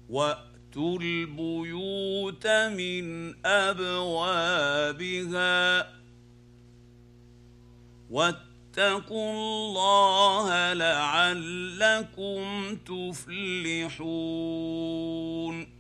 وأتوا البيوت من أبوابها واتقوا الله لعلكم تفلحون.